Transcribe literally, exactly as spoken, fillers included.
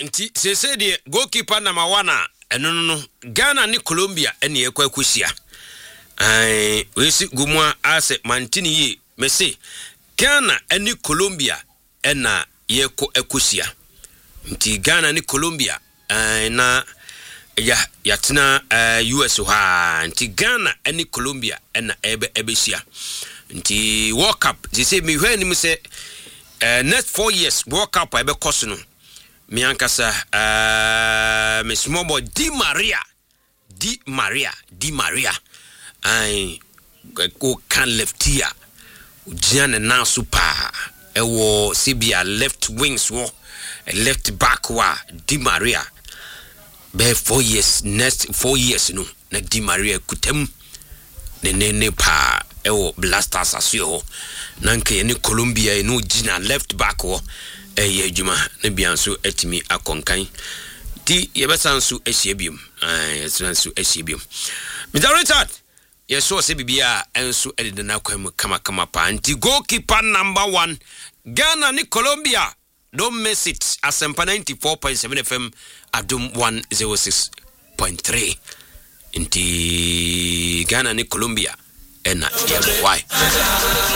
nti sese de goalkeeper number one eno no Ghana ni Colombia ene ekwa akusia ai wesi gumwa ase mantini yi mesi Ghana ene Colombia ena yeko akusia nti Ghana ni Colombia ai na ya yatina uh, U S ha nti Ghana ene Colombia ena ebe ebesia nti World Cup sese mi hwe ni mu se uh, next four years World Cup ebe koso no mi ankasa uh, Miss Mobo Di Maria Di Maria Di Maria ai go can left here ujiane na super ewo Sibia left wings wo left back wa Di Maria be four years next four years no na Di Maria kutem ne ne ne pa ewo Blasters asio nanke ne Colombia no jina left back wo eye juma ne bianso etimi akonkan ti yebesanso ehiebium eh yesanso ehiebium Mister Richard yeso se bibia enso edede na kwam kama kama pa anti goalkeeper number one Ghana ni Colombia don't miss it Asempa ninety-four point seven F M Adum one oh six point three inti Ghana ni Colombia ena why